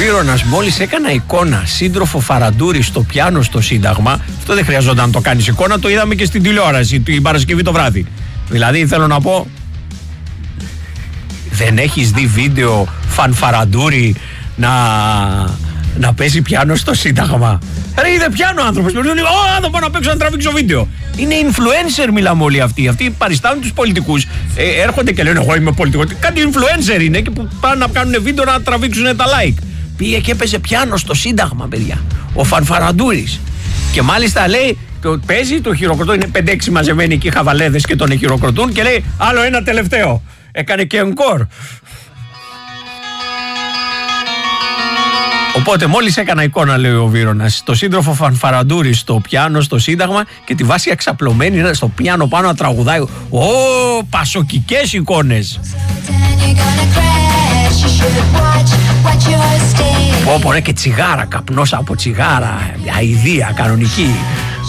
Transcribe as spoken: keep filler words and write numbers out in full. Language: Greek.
Βύρονας μόλις έκανα εικόνα σύντροφο Φαραντούρη στο πιάνο στο Σύνταγμα. Αυτό δεν χρειαζόταν να το κάνεις εικόνα, το είδαμε και στην τηλεόραση την Παρασκευή το βράδυ. Δηλαδή θέλω να πω, δεν έχεις δει βίντεο Φανφαραντούρη να, να παίζει πιάνο στο Σύνταγμα? Ρε, είδε πιάνο άνθρωπος. Ω, δεν πάω να παίξω να τραβήξω βίντεο. Είναι influencer, μιλάμε όλοι αυτοί. Αυτοί παριστάνουν τους πολιτικούς. Ε, έρχονται και λένε εγώ είμαι πολιτικός. Κάτι influencer είναι και που πάνε να κάνουν βίντεο να τραβήξουν τα like. Πήγε και έπαιζε πιάνο στο Σύνταγμα, παιδιά. Ο Φανφαραντούρης. Και μάλιστα λέει, το παίζει, το χειροκροτώ. Είναι πέντε έξι μαζεμένοι εκεί χαβαλέδες και τον χειροκροτούν και λέει άλλο ένα τελευταίο. Έκανε και encore. Οπότε μόλις έκανα εικόνα, λέει ο Βύρονας, το σύντροφο Φανφαραντούρη στο πιάνο στο Σύνταγμα και τη βάση εξαπλωμένη στο πιάνο πάνω να τραγουδάει. Ω, πασοκικές εικόνες. Πω πω, ρε, και τσιγάρα, καπνός από τσιγάρα, αηδία κανονική.